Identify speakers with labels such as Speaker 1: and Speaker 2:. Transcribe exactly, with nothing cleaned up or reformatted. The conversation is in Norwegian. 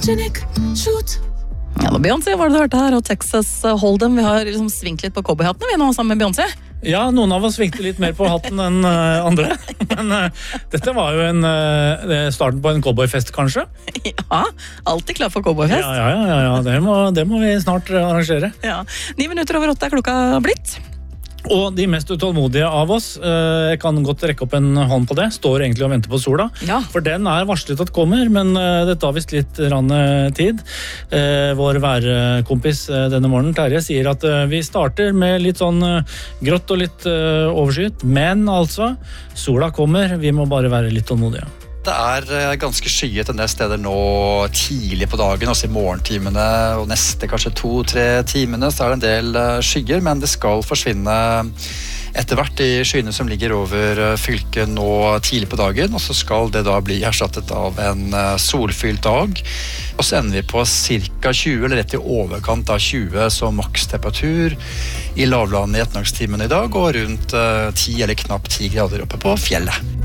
Speaker 1: photogenic, shoot.
Speaker 2: Ja, da Beyoncé var det du hørte her, og Texas Hold'em. Vi har liksom svingt litt på cowboyhattene, vi nå sammen med Beyoncé.
Speaker 3: Ja, noen av oss svingte litt mer på hatten enn uh, andre. Men uh, dette var jo en, uh, starten på en cowboyfest, kanskje?
Speaker 2: Ja, alltid klar for cowboyfest.
Speaker 3: Ja, ja, ja, ja. Det, må, det må vi snart arrangere.
Speaker 2: Ja, ni minutter over åtte er klokka blitt.
Speaker 3: Og de mest utålmodige av oss, uh, jeg kan godt rekke opp en hånd på det, står egentlig og venter på sola.
Speaker 2: Ja.
Speaker 3: For den er varslet at kommer, men uh, det tar vist litt rann, uh, tid. Uh, vår værkompis uh, denne morgenen, Terje, sier at uh, vi starter med litt sånn uh, grått og litt uh, overskyet, men altså, sola kommer, vi må bare være litt tålmodige.
Speaker 4: Det er ganske skyet en del steder nå tidlig på dagen, også i morgentimene, og neste kanskje to-tre timene, så er det en del skyer, men det skal forsvinne etter hvert i skyene som ligger over fylket nå tidlig på dagen, og så skal det da bli erstattet av en solfylt dag. Og så ender vi på cirka tjue, eller rett i overkant av tjue, som makstemperatur i lavlandet i ettermiddagstimene i dag, og rundt ti eller knapt ti grader oppe på fjellet.